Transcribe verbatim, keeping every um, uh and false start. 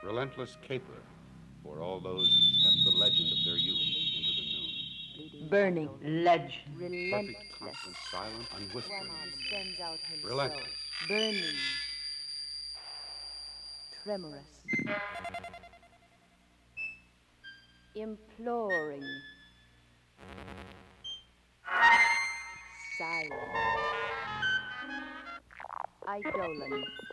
relentless caper for all those who step the legend of their youth into the noon. Burning legend. Perfect, Relentless. constant, silent, unwhispering. One who sends out himself. Relentless. Burning. Tremorous. Imploring. Silent. Eidolon.